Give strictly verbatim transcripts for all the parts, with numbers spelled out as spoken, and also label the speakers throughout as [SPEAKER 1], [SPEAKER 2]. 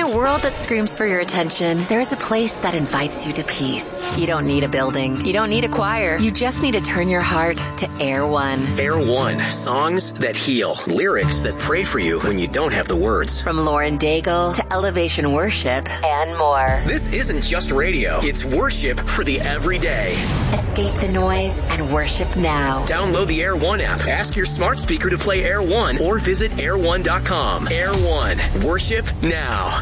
[SPEAKER 1] a world that screams for your attention, there is a place that invites you to peace. You don't need a building. You don't need a choir. You just need to turn your heart to Air One.
[SPEAKER 2] Air One. Songs that heal. Lyrics that pray for you when you don't have the words.
[SPEAKER 1] From Lauren Daigle to Elevation Worship and more.
[SPEAKER 2] This isn't just radio. It's worship for the everyday.
[SPEAKER 1] Escape the noise and worship now.
[SPEAKER 2] Download the Air One app. Ask your smart speaker to play Air One or visit air one dot com. Air One. Worship now.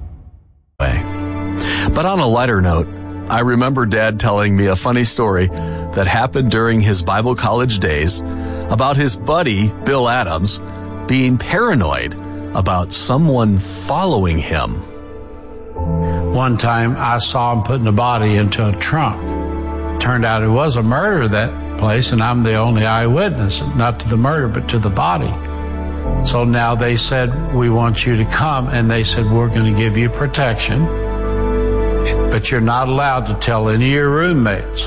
[SPEAKER 3] But on a lighter note, I remember Dad telling me a funny story that happened during his Bible college days about his buddy, Bill Adams, being paranoid about someone following him.
[SPEAKER 4] One time I saw him putting a body into a trunk. Turned out it was a murder that place, and I'm the only eyewitness, not to the murder, but to the body. So now they said, we want you to come, and they said, we're going to give you protection, but you're not allowed to tell any of your roommates.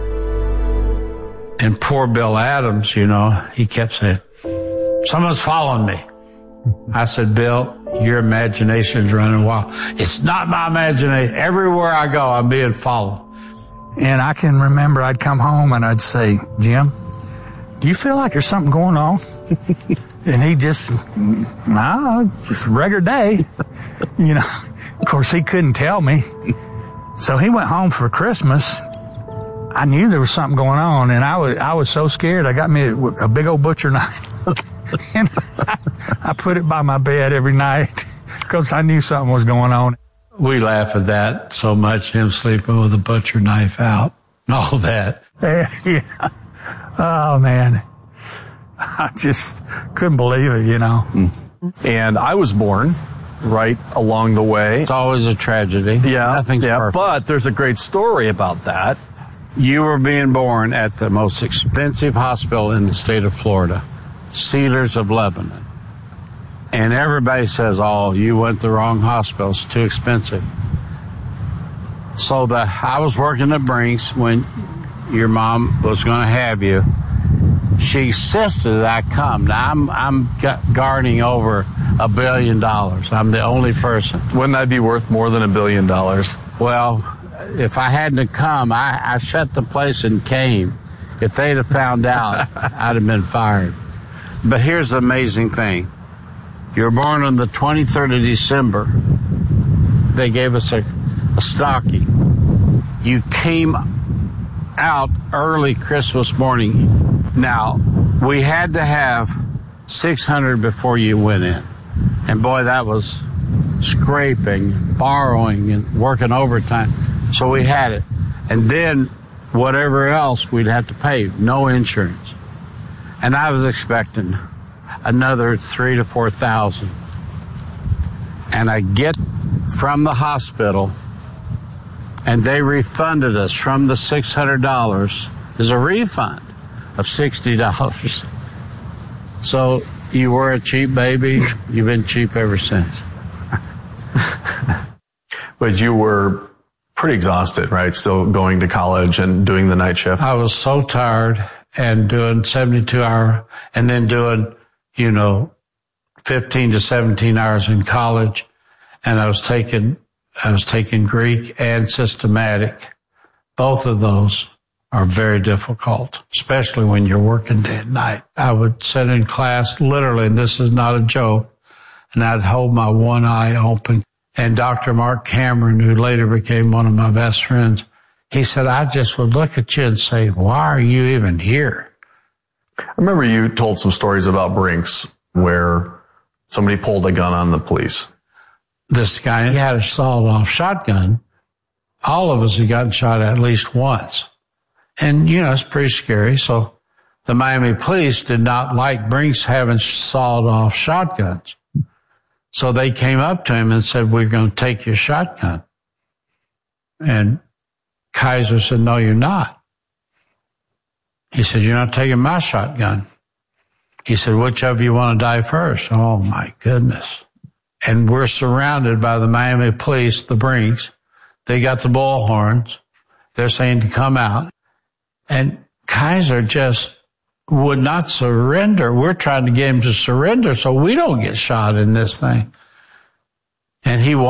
[SPEAKER 4] And poor Bill Adams, you know, he kept saying, someone's following me. I said, Bill, your imagination's running wild. It's not my imagination. Everywhere I go, I'm being followed.
[SPEAKER 5] And I can remember I'd come home and I'd say, Jim, do you feel like there's something going on? And he just, nah, just a regular day. You know, of course, he couldn't tell me. So he went home for Christmas. I knew there was something going on, and I was, I was so scared. I got me a, a big old butcher knife. And I, I put it by my bed every night because I knew something was going on.
[SPEAKER 4] We laugh at that so much, him sleeping with a butcher knife out and all that.
[SPEAKER 5] Yeah, yeah. Oh, man. I just couldn't believe it, you know.
[SPEAKER 3] And I was born right along the way.
[SPEAKER 4] It's always a tragedy.
[SPEAKER 3] Yeah,
[SPEAKER 4] Nothing's
[SPEAKER 3] yeah.
[SPEAKER 4] perfect.
[SPEAKER 3] But there's a great story about that.
[SPEAKER 4] You were being born at the most expensive hospital in the state of Florida, Cedars of Lebanon. And everybody says, oh, you went to the wrong hospital. It's too expensive. So the I was working at Brinks when your mom was going to have you. She insisted that I come. Now, I'm, I'm guarding over a billion dollars. I'm the only person.
[SPEAKER 3] Wouldn't that be worth more than a billion dollars?
[SPEAKER 4] Well, if I hadn't come, I, I shut the place and came. If they'd have found out, I'd have been fired. But here's the amazing thing. You were born on the twenty-third of December. They gave us a, a stocking. You came out early Christmas morning. Now, we had to have six hundred before you went in. And boy, that was scraping, borrowing, and working overtime. So we had it. And then whatever else we'd have to pay, no insurance. And I was expecting another three to four thousand. And I get from the hospital, and they refunded us from the six hundred dollars. There's a refund of sixty dollars. So you were a cheap baby. You've been cheap ever since.
[SPEAKER 3] But you were pretty exhausted, right? Still going to college and doing the night shift.
[SPEAKER 4] I was so tired and doing seventy-two hour and then doing, you know, fifteen to seventeen hours in college. And I was taking, I was taking Greek and systematic. Both of those are very difficult, especially when you're working day and night. I would sit in class literally, and this is not a joke, and I'd hold my one eye open. And Doctor Mark Cameron, who later became one of my best friends, he said, I just would look at you and say, why are you even here?
[SPEAKER 3] I remember you told some stories about Brinks where somebody pulled a gun on the police.
[SPEAKER 4] This guy, he had a sawed-off shotgun. All of us had gotten shot at least once. And, you know, it's pretty scary. So the Miami police did not like Brinks having sawed-off shotguns. So they came up to him and said, we're going to take your shotgun. And Kaiser said, no, you're not. He said, you're not taking my shotgun. He said, which of you want to die first? Oh, my goodness. And we're surrounded by the Miami police, the Brinks. They got the bullhorns. They're saying to come out. And Kaiser just would not surrender. We're trying to get him to surrender so we don't get shot in this thing. And he